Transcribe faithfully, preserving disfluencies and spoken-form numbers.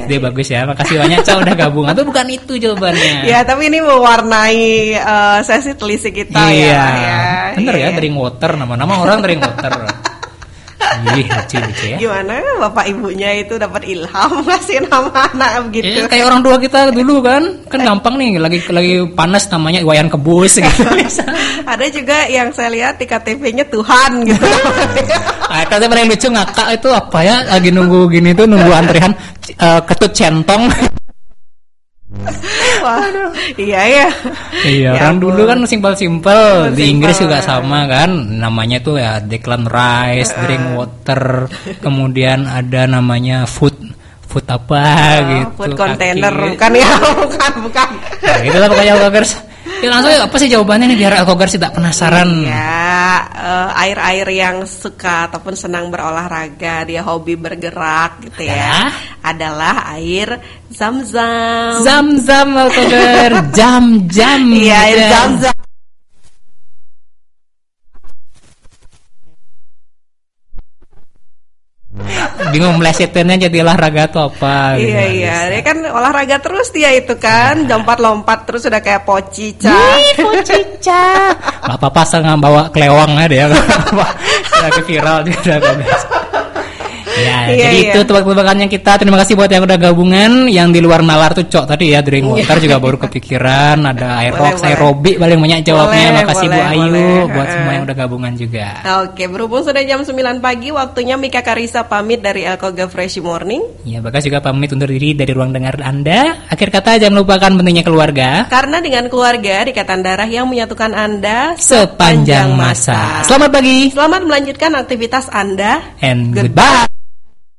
Ide bagus ya. Makasih banyak Cak udah gabung. Atau bukan itu jawabannya? Ya, tapi ini mewarnai uh, sesi telisik kita iya. ya. ya. Bener iya. ya, drink water, nama-nama orang drink water. Ih, lucu-lucu ya. Gimana bapak ibunya itu dapat ilham ngasih nama anak begitu? Ya, kayak orang tua kita dulu kan, kan gampang nih, lagi lagi panas namanya Wayan Kebus gitu. Ada juga yang saya lihat di K T P-nya Tuhan gitu. Ah, kata paling lucu ngakak itu apa ya? Lagi nunggu gini tuh, nunggu antrian uh, ketut centong. Wah, iya ya. Iya, ya orang ampun. dulu kan simpel-simpel. Di Inggris Simpel. juga sama kan. Namanya tuh ya Declan Rice, uh. drink water. Kemudian ada namanya food food apa oh, gitu. Food container kan ya, bukan bukan. Nah, gitu lah pokoknya Alkogers. Ya langsung apa sih jawabannya nih biar Alkogers tidak penasaran. Ya, uh, air-air yang suka ataupun senang berolahraga, dia hobi bergerak gitu ya. Adalah air Zam-zam. Zam-zam Alkogers, jam-jam. Iya, air Zam-zam. Bingung melesetinnya jadi olahraga atau apa gitu. Iya iya, dia kan olahraga terus dia itu kan, lompat-lompat terus udah kayak Pocica. Ih, Pocica. Gak apa-apa setengah bawa kelewang aja ya. Lagi viral juga guys. Ya, iya, jadi iya. itu tebak-tebakannya kita. Terima kasih buat yang udah gabungan. Yang di luar nalar tuh Cok tadi ya, drink water juga baru kepikiran. Ada aerox, aerobik paling banyak jawabnya. Boleh, Makasih boleh, Bu Ayu boleh. buat semua yang udah gabungan juga. Oke, berhubung sudah jam sembilan pagi, waktunya Mika Karisa pamit dari Alkoga Fresh Morning. Ya, Bagas juga pamit undur diri dari ruang dengar Anda. Akhir kata jangan lupakan pentingnya keluarga. Karena dengan keluarga ikatan darah yang menyatukan Anda sepanjang masa. Selamat pagi. Selamat melanjutkan aktivitas Anda. And goodbye.